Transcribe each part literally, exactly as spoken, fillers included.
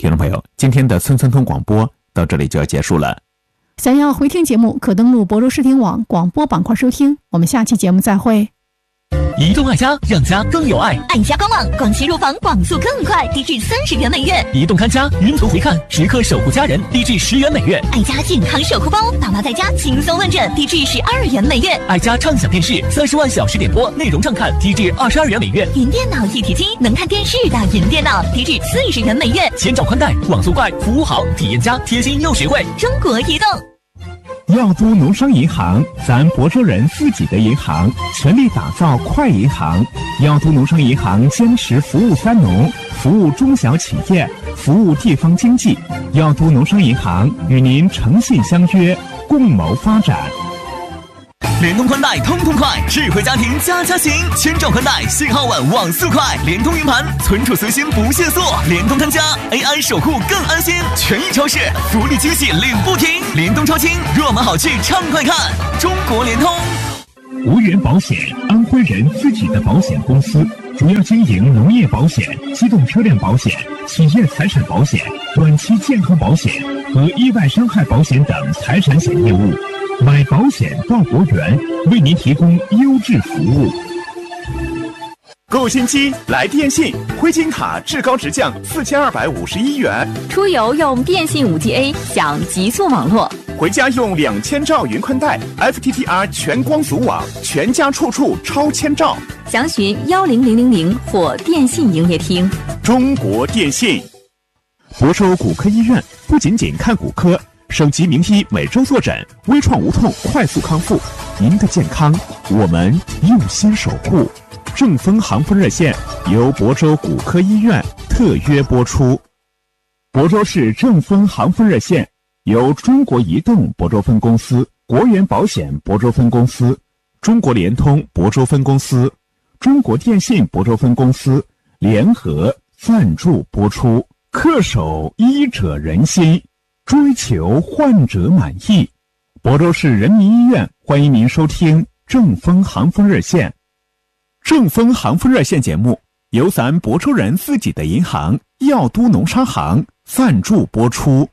听众朋友，今天的村村通广播到这里就要结束了。 想要回听节目，可登录亳州视听网广播板块收听。我们下期节目再会。 移动爱家，让家更有爱。 爱家官网广西入房网速更快，低至三十元每月； 移动看家，云图回看，时刻守护家人，低至十元每月。 爱家健康守护包，爸妈在家轻松问诊，低至十二元每月。 爱家畅享电视，三十万小时点播，内容畅看，低至二十二元每月。 云电脑一体机，能看电视的云电脑，低至四十元每月。 千兆宽带，网速快，服务好，体验佳，贴心又实惠。 中国移动。 耀都农商银行，咱亳州人自己的银行，全力打造快银行。耀都农商银行坚持服务三农，服务中小企业，服务地方经济。耀都农商银行与您诚信相约，共谋发展。 联通宽带通通快，智慧家庭家家行，千兆宽带，信号稳，网速快，联通云盘，存储随心不限速，联通看家 A I 守护更安心，权益超市福利惊喜领不停，联通超轻，若买好去畅快看，中国联通。 无源保险，安徽人自己的保险公司，主要经营农业保险、机动车辆保险、企业财产保险、短期健康保险和意外伤害保险等财产险业务。买保险到国源，为您提供优质服务。 购新机来电信，灰金卡至高直降四千二百五十一元。 出游用电信 五 G A 享极速网络， 回家用两千兆云宽带 F T T R 全光阻网，全家处处超千兆。 详询幺零零零零或电信营业厅。 中国电信。 亳州骨科医院不仅仅看骨科，省级名医每周坐诊，微创无痛快速康复。您的健康，我们用心守护。正风航风热线由亳州骨科医院特约播出。亳州市正风航风热线由中国移动亳州分公司、国源保险亳州分公司、中国联通亳州分公司、中国电信亳州分公司联合赞助播出。恪守医者仁心，追求患者满意。亳州市人民医院欢迎您收听正风航风热线。正风航风热线节目由咱亳州人自己的银行耀都农商行赞助播出。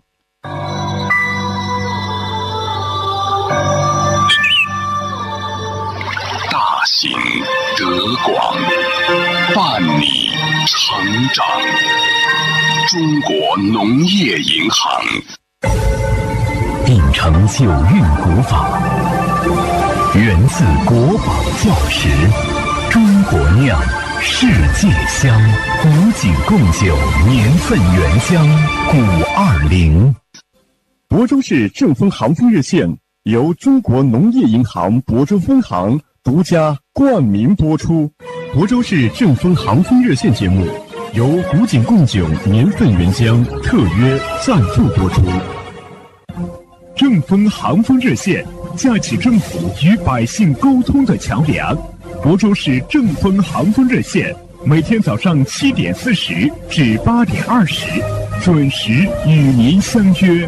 大行德广，伴你成长。中国农业银行秉承九韵古法，源自国宝教识，中国酿，世界香，古井贡酒，年份原香，古二零。 亳州市正风航风热线由中国农业银行亳州分行独家冠名播出。亳州市正风航风热线节目由古井贡酒年份原香特约赞助播出。正风航风热线架起政府与百姓沟通的桥梁。亳州市正风航风热线每天早上七点四十至八点二十准时与您相约。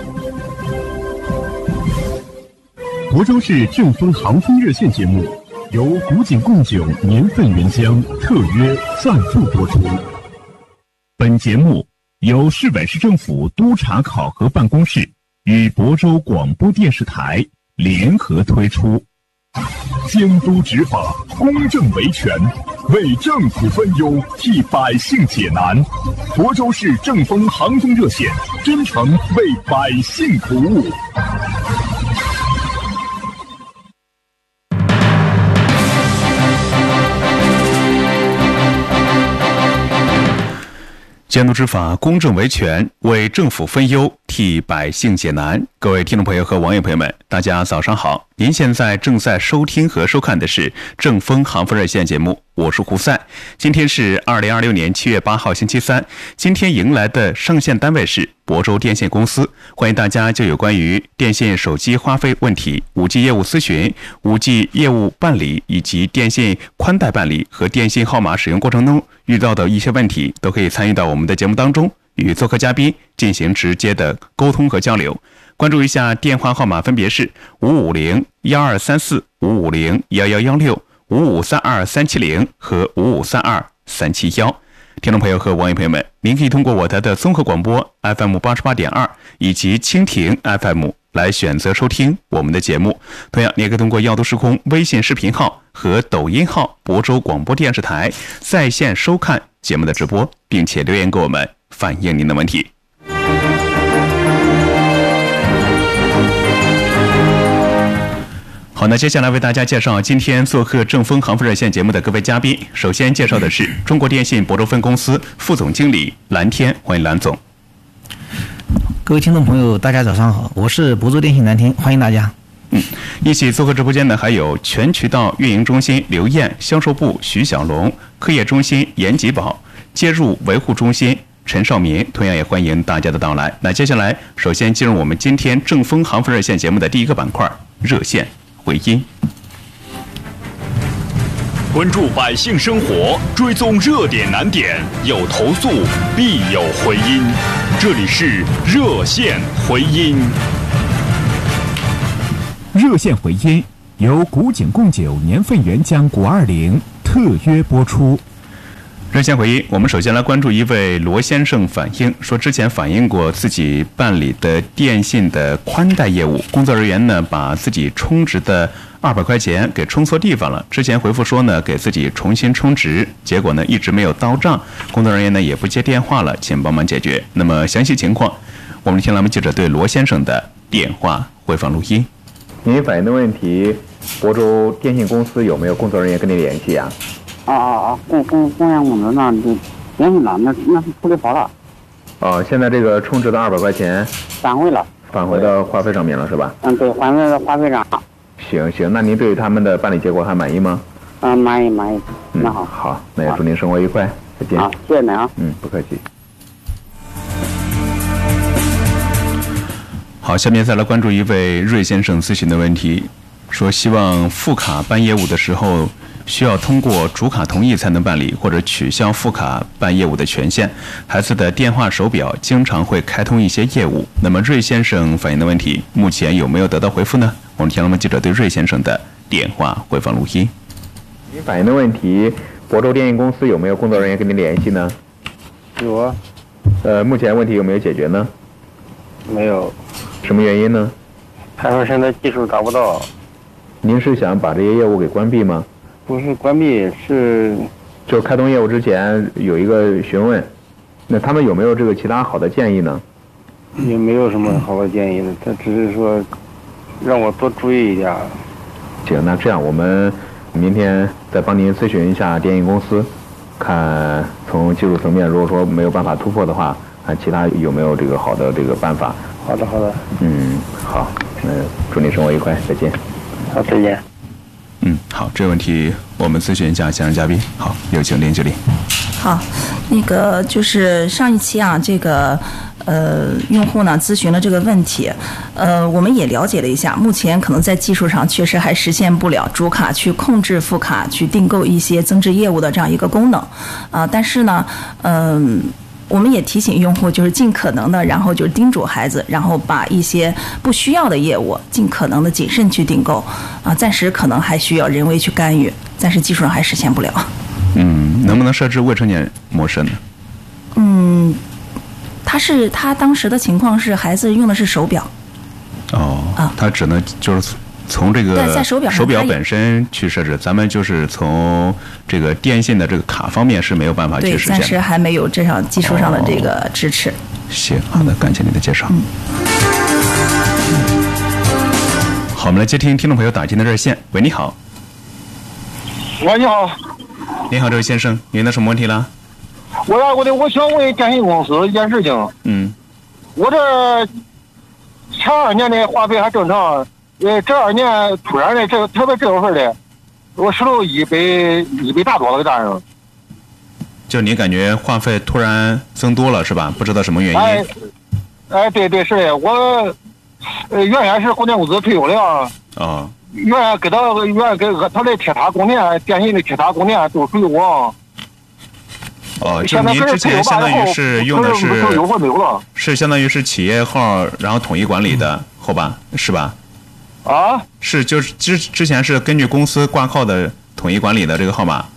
亳州市正风航风热线节目由古井贡酒年份原香特约赞助播出。本节目由市委市政府督查考核办公室与亳州广播电视台联合推出。监督执法，公正维权，为政府分忧，替百姓解难。亳州市正风航风热线真诚为百姓服务。 监督执法，公正维权，为政府分忧，替百姓解难。各位听众朋友和网友朋友们，大家早上好！您现在正在收听和收看的是正风航风热线节目，我是胡赛。今天是二零二六年七月八号星期三，今天迎来的上线单位是亳州电信公司，欢迎大家就有关于电信手机花费问题、五 G 业务咨询、五 G 业务办理以及电信宽带办理和电信号码使用过程中遇到的一些问题，都可以参与到我们的节目当中，与做客嘉宾进行直接的沟通和交流。关注一下电话号码分别是五五零幺二三四、五五零幺幺幺六、五五三二三七零和五五三二三七幺。 听众朋友和网友朋友们，您可以通过我台的综合广播 F M 八十八点二以及蜻蜓 F M 来选择收听我们的节目。同样，你也可以通过耀都时空微信视频号和抖音号亳州广播电视台在线收看节目的直播，并且留言给我们反映您的问题。好，那接下来为大家介绍今天做客正风航富热线节目的各位嘉宾。首先介绍的是中国电信亳州分公司副总经理蓝天，欢迎蓝总。 各位听众朋友，大家早上好，我是亳州电信蓝天，欢迎大家。 嗯，一起做客直播间的还有全渠道运营中心刘燕、销售部徐小龙、科业中心严吉宝、介入维护中心陈少民，同样也欢迎大家的到来。那接下来，首先进入我们今天正风航富热线节目的第一个板块——热线回音。 关注百姓生活，追踪热点难点，有投诉必有回音。这里是热线回音。 热线回音由古井贡酒年份原浆果二零特约播出。 热线回音，我们首先来关注一位罗先生反映说，之前反映过自己办理的电信的宽带业务，工作人员呢把自己充值的二百块钱给充错地方了。之前回复说呢给自己重新充值，结果呢一直没有到账，工作人员呢也不接电话了，请帮忙解决。那么详细情况，我们听栏目记者对罗先生的电话回放录音。 您反映的问题，亳州电信公司有没有工作人员跟您联系啊？ 啊啊啊！公公公员公司那就联系了，那那是处理好了。 哦，现在这个充值的二百块钱返回了， 返回到话费上面了是吧？ 嗯，对，返回到话费上。 行行，那您对他们的办理结果还满意吗？ 嗯，满意满意。 嗯， 那好， 好，那也祝您生活愉快，再见。 好，谢谢您啊。 嗯，不客气。 好，下面再来关注一位瑞先生咨询的问题，说希望副卡办业务的时候需要通过主卡同意才能办理，或者取消副卡办业务的权限。孩子的电话手表经常会开通一些业务，那么瑞先生反映的问题目前有没有得到回复呢？我们听栏目记者对瑞先生的电话回放录音。 您反映的问题，亳州电信公司有没有工作人员跟您联系呢？ 有啊。 呃，目前问题有没有解决呢？ 没有。 什么原因呢？ 他说现在技术达不到。 您是想把这些业务给关闭吗？ 不是关闭，是就开通业务之前有一个询问，那他们有没有这个其他好的建议呢？ 也没有什么好的建议的，他只是说让我多注意一下。 行，那这样我们明天再帮您咨询一下电信公司，看从技术层面，如果说没有办法突破的话，看其他有没有这个好的这个办法。 好的，好的。 嗯，好，那祝您生活愉快，再见。 好，再见。 嗯，好，这个问题我们咨询一下相关嘉宾。好，有请林经理。 好，那个就是上一期啊，这个呃用户呢咨询了这个问题，呃，我们也了解了一下，目前可能在技术上确实还实现不了主卡去控制副卡去订购一些增值业务的这样一个功能，啊、呃，但是呢，嗯、呃。我们也提醒用户，就是尽可能的，然后就是叮嘱孩子，然后把一些不需要的业务尽可能的谨慎去订购，啊，暂时可能还需要人为去干预，暂时技术上还实现不了。 嗯，能不能设置未成年模式呢？ 嗯，他是他当时的情况是孩子用的是手表。 哦，啊，他只能就是从这个在手表手表本身去设置，咱们就是从这个电信的这个卡方面是没有办法去实现的。 对，暂时还没有这项技术上的这个支持。哦、 行，好的，感谢您的介绍。 嗯。 好，我们来接听听众朋友打进的热线。喂，你好。 喂，你好。 你好，这位先生，您的什么问题了？ 我呀，我的，我想问电信公司一件事情。 嗯。 我这前二年的话费还正常。呃，这二年突然的，这个特别这月份的，我收了一百一百大多了个账上。 就你感觉话费突然增多了是吧？不知道什么原因。 哎，哎，对对是的，我呃原先是供电公司退休了啊。 哦。 原先给他原先给他的铁塔供电，电信的铁塔供电都属于我。 哦，就您之前相当于是用的是是相当于是企业号，然后统一管理的后吧，是吧？ 啊， 是就是之之前是根据公司挂靠的统一管理的这个号码，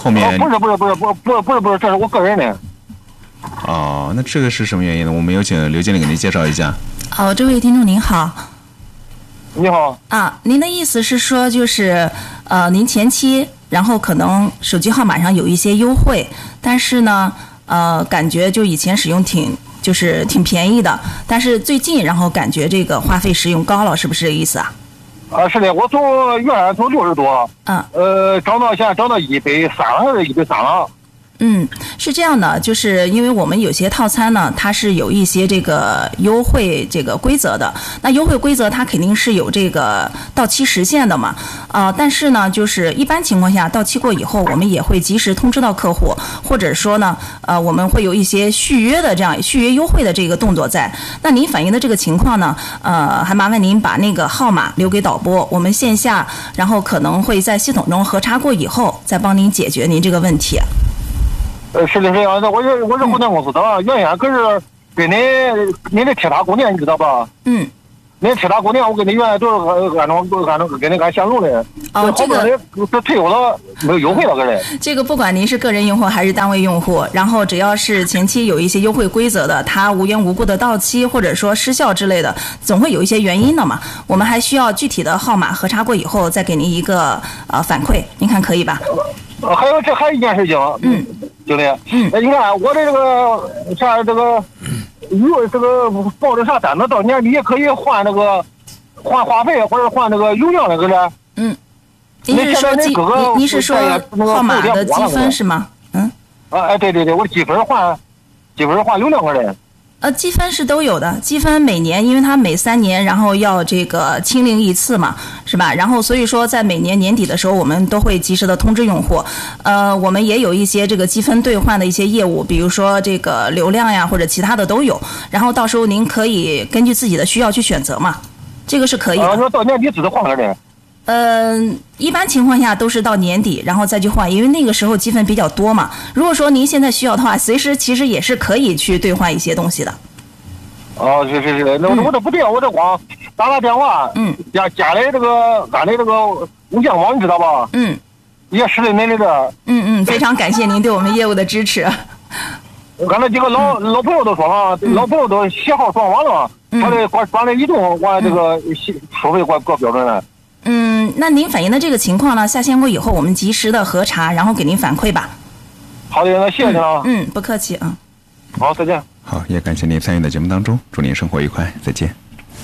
后面、 哦、不是不是不是不不是不是不是，这是我个人的。 哦，那这个是什么原因呢？我们有请刘经理给您介绍一下。 哦，这位听众您好。 你好。 啊，您的意思是说，就是呃，您前期然后可能手机号码上有一些优惠，但是呢，呃，感觉就以前使用挺就是挺便宜的，但是最近然后感觉这个话费使用高了，是不是这个意思啊？ 啊，是的，我从原来从六十多， 嗯， 呃，涨到现在涨到一百三还是一百三了。 嗯，是这样的，就是因为我们有些套餐呢，它是有一些这个优惠这个规则的。那优惠规则它肯定是有这个到期时限的嘛，呃，但是呢，就是一般情况下到期过以后，我们也会及时通知到客户，或者说呢，呃，我们会有一些续约的这样续约优惠的这个动作在。那您反映的这个情况呢，呃，还麻烦您把那个号码留给导播，我们线下然后可能会在系统中核查过以后，再帮您解决您这个问题。 呃，是的，是的，我是我是供电公司的，原先可是给您您的铁塔供电，你知道吧？ 嗯。 您铁塔供电，我给您原来都是按照按照给您按线路的。 哦，这个这退有了没有优惠了，可是。 这个不管您是个人用户还是单位用户，然后只要是前期有一些优惠规则的，它无缘无故的到期或者说失效之类的，总会有一些原因的嘛。我们还需要具体的号码核查过以后，再给您一个呃反馈，您看可以吧？ 呃，还有这还有一件事情， 嗯， 经理，嗯，你看我的这个啥这个，有这个报的啥单子，到年底也可以换那个换话费或者换那个油量那个的。 嗯，您是说积您您是说号码的积分是吗？嗯。 啊哎对对对，我积分换积分换流量个的。 呃，积分是都有的，积分每年，因为它每三年，然后要这个清零一次嘛，是吧？然后所以说，在每年年底的时候，我们都会及时的通知用户。呃，我们也有一些这个积分兑换的一些业务，比如说这个流量呀，或者其他的都有。然后到时候您可以根据自己的需要去选择嘛，这个是可以的。 啊，那到年底只能换个的。 嗯、呃，一般情况下都是到年底，然后再去换，因为那个时候积分比较多嘛。如果说您现在需要的话，随时其实也是可以去兑换一些东西的。 哦，是是是，那我我这不对，我这光打打电话， 嗯， 家家里这个俺的这个无线网，你知道吧？ 嗯， 也十来年的这。 嗯嗯，非常感谢您对我们业务的支持。 刚才几个老、嗯、老朋友都说了，嗯、老朋友都写好装完了， 嗯、 他的光光这移动，完这个收费过过标准了。 嗯，那您反映的这个情况呢，下线过以后，我们及时的核查，然后给您反馈吧。 好的，那谢谢您啊。 嗯，不客气啊。 好，再见。 好，也感谢您参与到节目当中，祝您生活愉快，再见。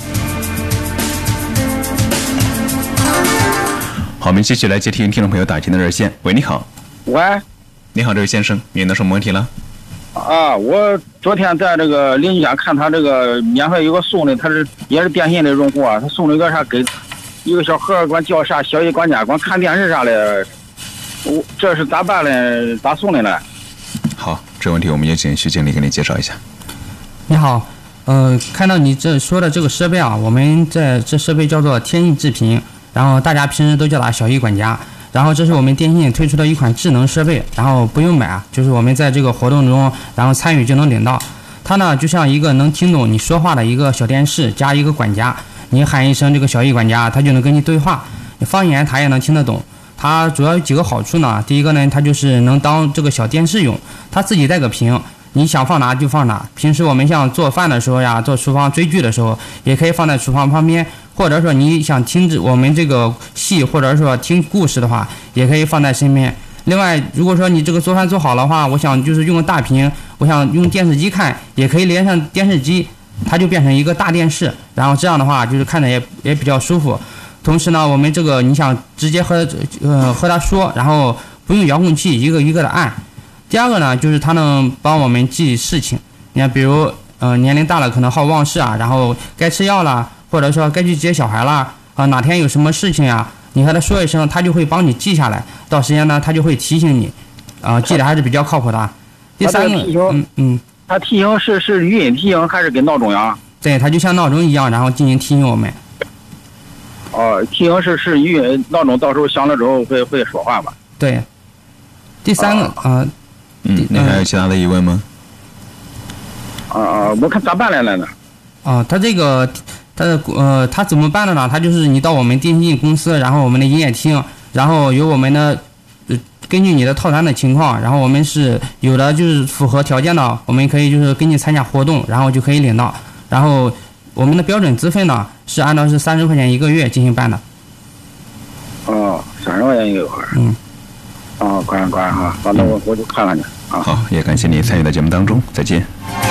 好，我们继续来接听听众朋友打进的热线。喂，你好。 喂。 你好，这位先生，您有什么问题了？ 啊，我昨天在这个邻居家看他这个免费有个送的，他是也是电信的用户啊，他送了一个啥给一个小盒，管叫啥小一管家，管看电视啥的，我这是咋办呢？咋送的呢？ 好，这个问题我们也请徐经理给您介绍一下。 你好，呃，看到你这说的这个设备啊，我们在这设备叫做天翼智频，然后大家平时都叫它小翼管家。然后这是我们电信推出的一款智能设备，然后不用买啊，就是我们在这个活动中，然后参与就能领到。它呢就像一个能听懂你说话的一个小电视加一个管家，你喊一声这个小翼管家，它就能跟你对话，你方言它也能听得懂。它主要有几个好处呢？第一个呢，它就是能当这个小电视用，它自己带个屏，你想放哪就放哪。平时我们像做饭的时候呀，做厨房追剧的时候，也可以放在厨房旁边。或者说你想听我们这个戏，或者说听故事的话，也可以放在身边。另外，如果说你这个做饭做好的话，我想就是用个大屏，我想用电视机看，也可以连上电视机，它就变成一个大电视，然后这样的话就是看着也也比较舒服。同时呢，我们这个你想直接和呃和他说，然后不用遥控器一个一个的按。第二个呢，就是它能帮我们记事情，你看，比如呃年龄大了可能好忘事啊，然后该吃药了。或者说该去接小孩了啊，哪天有什么事情呀、啊，你和他说一声，他就会帮你记下来。到时间呢，他就会提醒你，啊，记得还是比较靠谱的。第三个，嗯嗯， 他提醒是是语音提醒还是跟闹钟呀？ 对，它就像闹钟一样，然后进行提醒我们。 哦，提醒是是语音闹钟，到时候响了之后会会说话吧？ 对。第三个啊、呃， 嗯，你还有其他的疑问吗？ 啊、呃，我看咋办来了呢？ 啊，他这个。它呃，它怎么办的呢？它就是你到我们电信公司，然后我们的营业厅，然后有我们的根据你的套餐的情况，然后我们是有的就是符合条件的，我们可以就是给你参加活动，然后就可以领到。然后我们的标准资费呢是按照是三十块钱一个月进行办的。 哦，三十块钱一个月。 嗯。 哦，关关哈，反正我我就看看去啊。 好，也感谢你参与到节目当中，再见。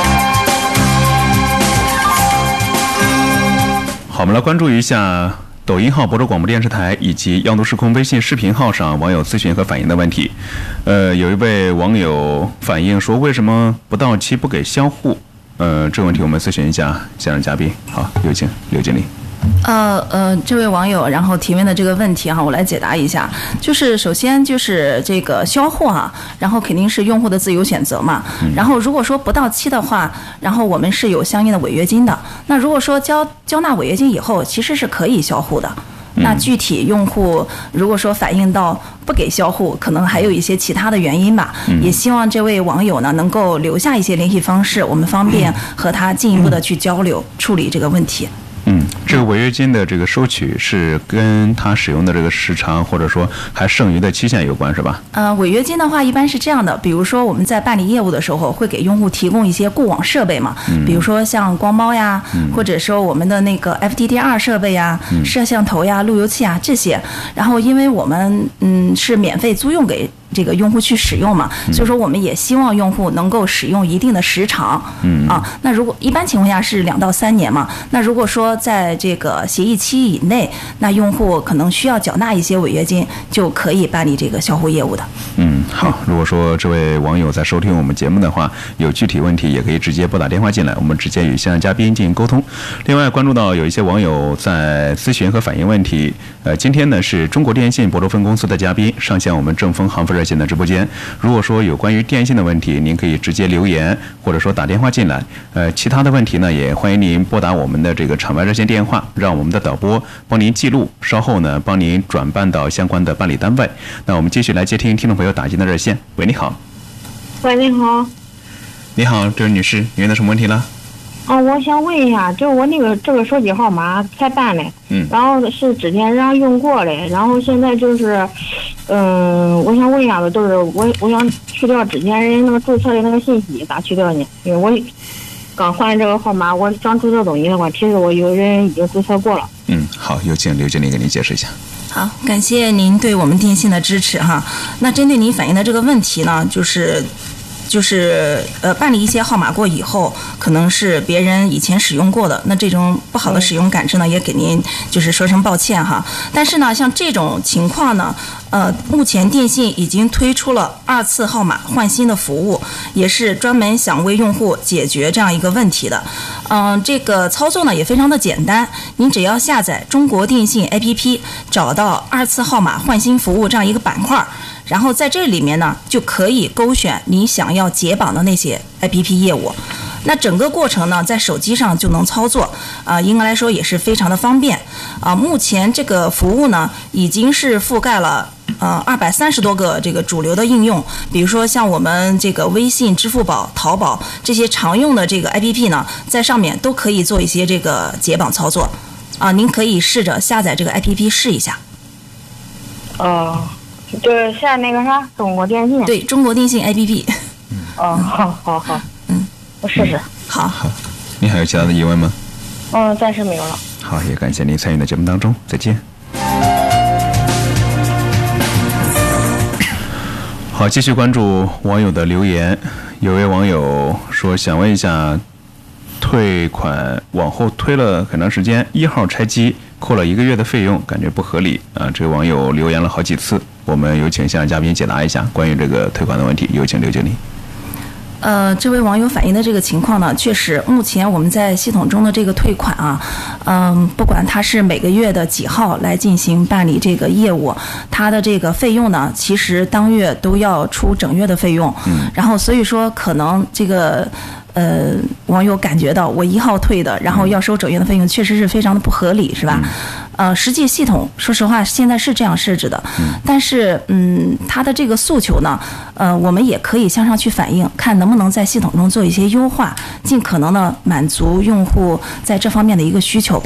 好，我们来关注一下抖音号、亳州广播电视台以及央都时空微信视频号上网友咨询和反映的问题。呃，有一位网友反映说，为什么不到期不给销户？呃，这个问题我们咨询一下现场嘉宾。好，有请刘经理。 呃呃，这位网友然后提问的这个问题哈，我来解答一下。就是首先就是这个销户哈，然后肯定是用户的自由选择嘛。然后如果说不到期的话，然后我们是有相应的违约金的。那如果说交交纳违约金以后，其实是可以销户的。那具体用户如果说反映到不给销户，可能还有一些其他的原因吧。也希望这位网友呢能够留下一些联系方式，我们方便和他进一步的去交流处理这个问题。 嗯，这个违约金的这个收取是跟他使用的这个时长，或者说还剩余的期限有关，是吧？ 呃，违约金的话，一般是这样的，比如说我们在办理业务的时候，会给用户提供一些固网设备嘛，嗯、比如说像光猫呀，嗯、或者说我们的那个 F T D R 设备呀、嗯、摄像头呀、路由器啊这些。然后，因为我们嗯是免费租用给这个用户去使用嘛，所以说我们也希望用户能够使用一定的时长。嗯啊，那如果一般情况下是两到三年嘛，那如果说在这个协议期以内，那用户可能需要缴纳一些违约金，就可以办理这个销户业务的。 嗯，好。如果说这位网友在收听我们节目的话，有具体问题也可以直接拨打电话进来，我们直接与现场嘉宾进行沟通。另外，关注到有一些网友在咨询和反映问题。呃，今天呢是中国电信亳州分公司的嘉宾上线我们正风行富热线的直播间。如果说有关于电信的问题，您可以直接留言或者说打电话进来。呃，其他的问题呢，也欢迎您拨打我们的这个场外热线电话，让我们的导播帮您记录，稍后呢帮您转办到相关的办理单位。那我们继续来接听听众朋友打进的热线。喂，你好。 喂，你好。 你好，这位女士，您的什么问题了？ 啊，我想问一下，就我那个这个手机号码才办的，嗯，然后是之前让用过的，然后现在就是，嗯，我想问一下子，就是我我想去掉之前人那个注册的那个信息，咋去掉呢？因为我刚换这个号码，我想注册东西的话，其实我有人已经注册过了。 嗯，好，有请刘经理给您解释一下。 好，感谢您对我们电信的支持哈。那针对您反映的这个问题呢，就是。就是呃办理一些号码过以后，可能是别人以前使用过的，那这种不好的使用感知呢，也给您就是说声抱歉哈。但是呢，像这种情况呢，呃，目前电信已经推出了二次号码换新的服务，也是专门想为用户解决这样一个问题的。嗯、呃，这个操作呢也非常的简单，您只要下载中国电信 A P P， 找到二次号码换新服务这样一个板块。然后在这里面呢，就可以勾选你想要解绑的那些 A P P 业务。那整个过程呢，在手机上就能操作，啊、呃，应该来说也是非常的方便。啊、呃，目前这个服务呢，已经是覆盖了呃二百三十多个这个主流的应用，比如说像我们这个微信、支付宝、淘宝这些常用的这个 A P P 呢，在上面都可以做一些这个解绑操作。啊、呃，您可以试着下载这个 A P P 试一下。 哦。就是下那个啥，中国电信。 对，中国电信 A P P。 哦，好，好，好，嗯，我试试。 好。 好，你还有其他的疑问吗？ 嗯，暂时没有了。 好，也感谢您参与的节目当中，再见。好，继续关注网友的留言。有位网友说，想问一下，退款往后推了很长时间，一号拆机扣了一个月的费用，感觉不合理啊！这个网友留言了好几次，我们有请现场嘉宾解答一下关于这个退款的问题。有请刘经理。 呃，这位网友反映的这个情况呢，确实，目前我们在系统中的这个退款啊，嗯，不管它是每个月的几号来进行办理这个业务，它的这个费用呢，其实当月都要出整月的费用。嗯。然后，所以说可能这个。呃，网友感觉到我一号退的，然后要收整月的费用，确实是非常的不合理，是吧？呃，实际系统说实话现在是这样设置的，但是嗯，它的这个诉求呢，呃，我们也可以向上去反映，看能不能在系统中做一些优化，尽可能的满足用户在这方面的一个需求吧。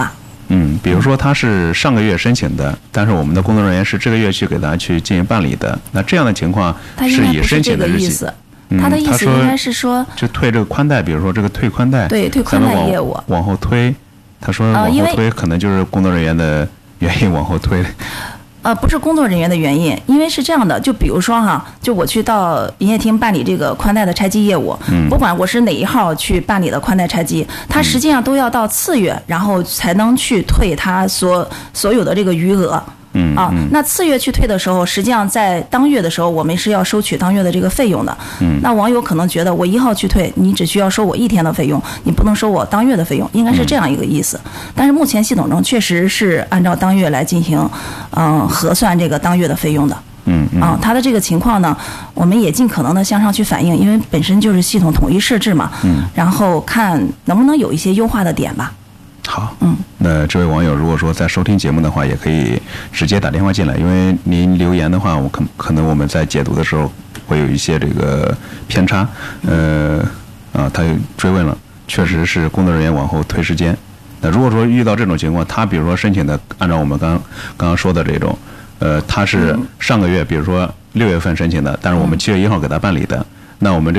嗯，比如说他是上个月申请的，但是我们的工作人员是这个月去给他去进行办理的，那这样的情况是以申请的日期。 他的意思应该是说， 就退这个宽带，比如说这个退宽带， 对退宽带业务往后推。他说往后推可能就是工作人员的原因往后推。 呃，不是工作人员的原因，因为是这样的，就比如说哈，就我去到营业厅办理这个宽带的拆机业务，嗯，不管我是哪一号去办理的宽带拆机，它实际上都要到次月，然后才能去退它所所有的这个余额。 嗯啊，那次月去退的时候，实际上在当月的时候，我们是要收取当月的这个费用的。 嗯， 那网友可能觉得我一号去退，你只需要收我一天的费用，你不能收我当月的费用，应该是这样一个意思。嗯、但是目前系统中确实是按照当月来进行，嗯、呃，核算这个当月的费用的。 嗯嗯。 啊，他的这个情况呢，我们也尽可能的向上去反映，因为本身就是系统统一设置嘛。 嗯。 然后看能不能有一些优化的点吧。 好， 嗯， 那这位网友如果说在收听节目的话，也可以直接打电话进来，因为您留言的话，我可可能我们在解读的时候会有一些这个偏差，呃，啊，他追问了，确实是工作人员往后推时间。那如果说遇到这种情况，他比如说申请的，按照我们刚刚刚说的这种，呃，他是上个月，比如说六月份申请的，但是我们七月一号给他办理的，那我们这